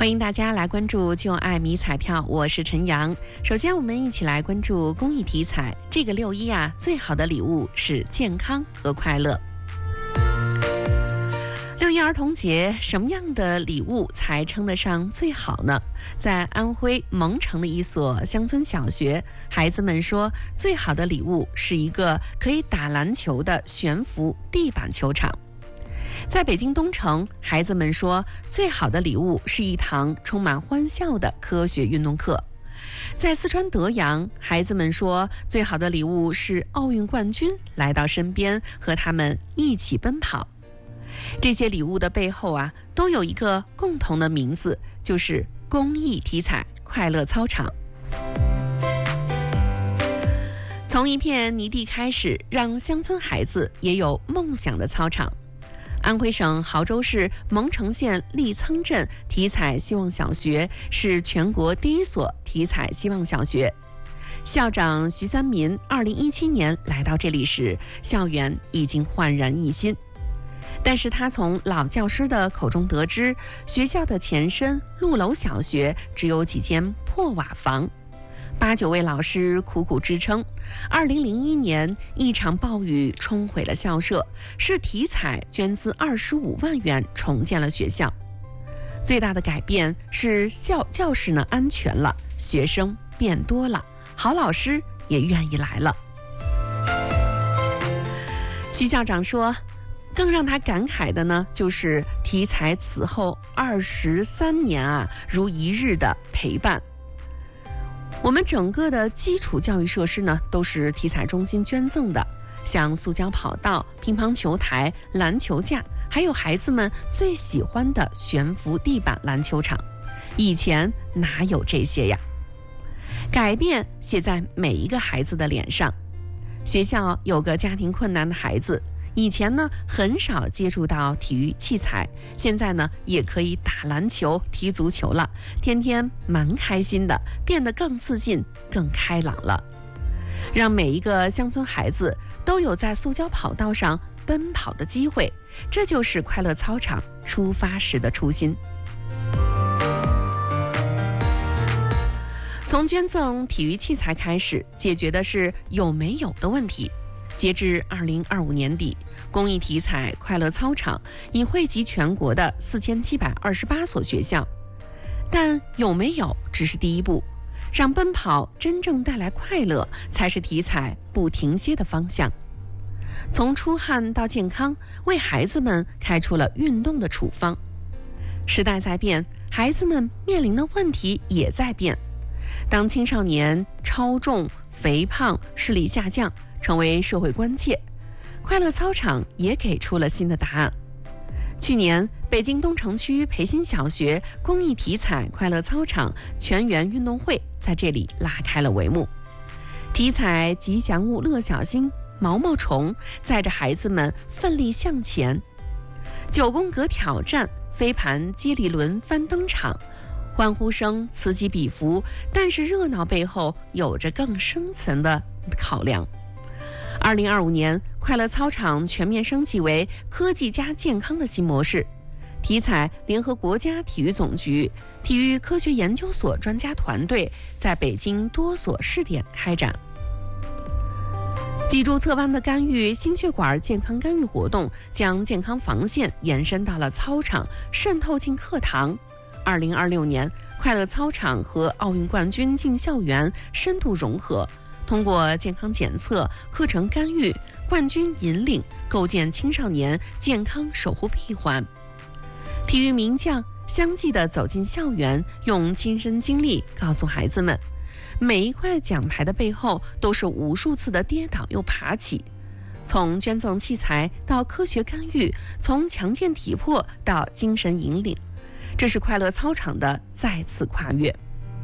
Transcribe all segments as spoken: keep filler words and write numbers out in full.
欢迎大家来关注就爱迷彩票，我是陈阳。首先我们一起来关注公益体彩。这个六一啊，最好的礼物是健康和快乐。六一儿童节，什么样的礼物才称得上最好呢？在安徽蒙城的一所乡村小学，孩子们说，最好的礼物是一个可以打篮球的悬浮地板球场。在北京东城，孩子们说，最好的礼物是一堂充满欢笑的科学运动课。在四川德阳，孩子们说，最好的礼物是奥运冠军来到身边，和他们一起奔跑。这些礼物的背后啊，都有一个共同的名字，就是公益体彩快乐操场。从一片泥地开始，让乡村孩子也有梦想的操场。安徽省亳州市蒙城县利沧镇体彩希望小学是全国第一所体彩希望小学。校长徐三民二零一七年来到这里时，校园已经焕然一新。但是他从老教师的口中得知，学校的前身陆楼小学只有几间破瓦房。八九位老师苦苦支撑，二零零一年一场暴雨冲毁了校舍，是体彩捐资二十五万元重建了学校。最大的改变是校教室呢安全了，学生变多了，好老师也愿意来了。徐校长说，更让他感慨的呢，就是体彩此后二十三年啊如一日的陪伴。我们整个的基础教育设施呢，都是体彩中心捐赠的，像塑胶跑道、乒乓球台、篮球架，还有孩子们最喜欢的悬浮地板篮球场。以前哪有这些呀？改变写在每一个孩子的脸上。学校有个家庭困难的孩子，以前呢很少接触到体育器材，现在呢也可以打篮球、踢足球了，天天蛮开心的，变得更自信、更开朗了。让每一个乡村孩子都有在塑胶跑道上奔跑的机会，这就是快乐操场出发时的初心。从捐赠体育器材开始，解决的是有没有的问题。截至二零二五年底，公益体彩快乐操场已惠及全国的四千七百二十八所学校。但有没有只是第一步，让奔跑真正带来快乐，才是体彩不停歇的方向。从出汗到健康，为孩子们开出了运动的处方。时代在变，孩子们面临的问题也在变。当青少年超重、肥胖、视力下降成为社会关切，快乐操场也给出了新的答案。去年，北京东城区培新小学公益体彩快乐操场全员运动会在这里拉开了帷幕。体彩吉祥物乐小星、毛毛虫载着孩子们奋力向前，九宫格挑战、飞盘接力轮番登场，欢呼声此起彼伏，但是热闹背后有着更深层的考量。二零二五年，快乐操场全面升级为科技加健康的新模式。体彩联合国家体育总局、体育科学研究所专家团队在北京多所试点开展。脊柱侧弯的干预、心血管健康干预活动将健康防线延伸到了操场，渗透进课堂。二零二六年，快乐操场和奥运冠军进校园深度融合，通过健康检测、课程干预、冠军引领，构建青少年健康守护闭环。体育名将相继地走进校园，用亲身经历告诉孩子们，每一块奖牌的背后都是无数次的跌倒又爬起。从捐赠器材到科学干预，从强健体魄到精神引领，这是快乐操场的再次跨越。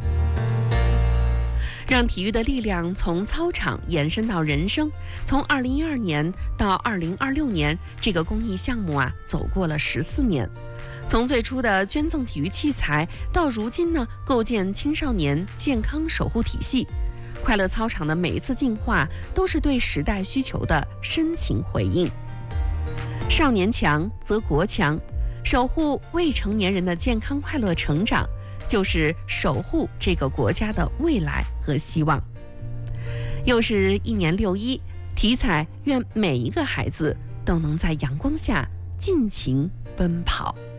让体育的力量从操场延伸到人生。从二零一二年到二零二六年，这个公益项目啊，走过了十四年。从最初的捐赠体育器材，到如今呢，构建青少年健康守护体系。快乐操场的每一次进化，都是对时代需求的深情回应。少年强则国强。 守护未成年人的健康快乐成长，就是守护这个国家的未来和希望。又是一年六一，体彩愿每一个孩子都能在阳光下尽情奔跑。